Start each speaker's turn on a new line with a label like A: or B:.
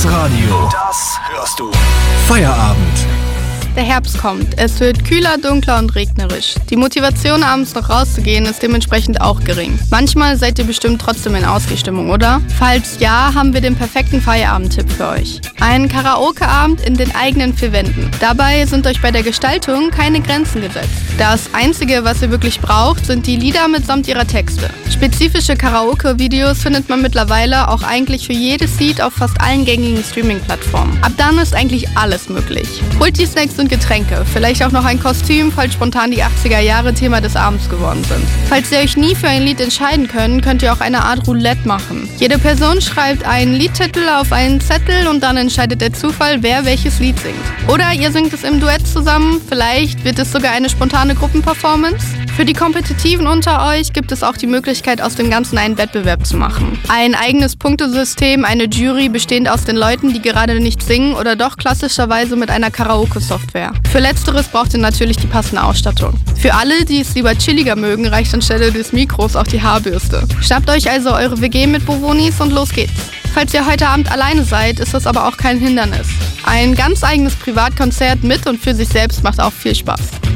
A: Das Radio. Das hörst du. Feierabend.
B: Der Herbst kommt. Es wird kühler, dunkler und regnerisch. Die Motivation, abends noch rauszugehen, ist dementsprechend auch gering. Manchmal seid ihr bestimmt trotzdem in Ausgehstimmung, oder? Falls ja, haben wir den perfekten Feierabend-Tipp für euch. Einen Karaoke-Abend in den eigenen 4 Wänden. Dabei sind euch bei der Gestaltung keine Grenzen gesetzt. Das Einzige, was ihr wirklich braucht, sind die Lieder mitsamt ihrer Texte. Spezifische Karaoke-Videos findet man mittlerweile auch eigentlich für jedes Lied auf fast allen gängigen Streaming-Plattformen. Ab dann ist eigentlich alles möglich. Holt die Snacks und Getränke, vielleicht auch noch ein Kostüm, falls spontan die 80er Jahre Thema des Abends geworden sind. Falls ihr euch nie für ein Lied entscheiden könnt, könnt ihr auch eine Art Roulette machen. Jede Person schreibt einen Liedtitel auf einen Zettel und dann entscheidet der Zufall, wer welches Lied singt. Oder ihr singt es im Duett zusammen, vielleicht wird es sogar eine spontane Gruppenperformance. Für die Kompetitiven unter euch gibt es auch die Möglichkeit, aus dem Ganzen einen Wettbewerb zu machen. Ein eigenes Punktesystem, eine Jury bestehend aus den Leuten, die gerade nicht singen oder doch klassischerweise mit einer Karaoke-Software. Für Letzteres braucht ihr natürlich die passende Ausstattung. Für alle, die es lieber chilliger mögen, reicht anstelle des Mikros auch die Haarbürste. Schnappt euch also eure WG mit Bovonis und los geht's. Falls ihr heute Abend alleine seid, ist das aber auch kein Hindernis. Ein ganz eigenes Privatkonzert mit und für sich selbst macht auch viel Spaß.